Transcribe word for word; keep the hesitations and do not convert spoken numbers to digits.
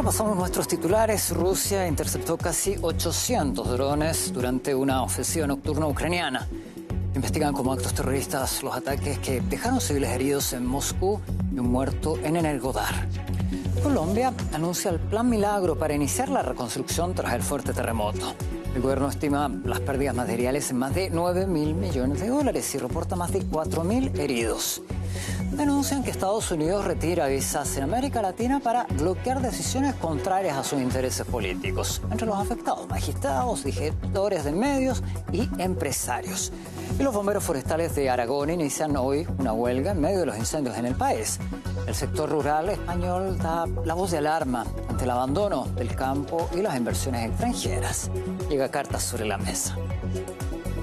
Pasamos nuestros titulares. Rusia interceptó casi ochocientos drones durante una ofensiva nocturna ucraniana. Investigan como actos terroristas los ataques que dejaron civiles heridos en Moscú y un muerto en Energodar. Colombia anuncia el Plan Milagro para iniciar la reconstrucción tras el fuerte terremoto. El gobierno estima las pérdidas materiales en más de nueve mil millones de dólares y reporta más de cuatro mil heridos. Denuncian que Estados Unidos retira visas en América Latina para bloquear decisiones contrarias a sus intereses políticos. Entre los afectados, magistrados, directores de medios y empresarios. Y los bomberos forestales de Aragón inician hoy una huelga en medio de los incendios en el país. El sector rural español da la voz de alarma ante el abandono del campo y las inversiones extranjeras. Llega Cartas sobre la Mesa.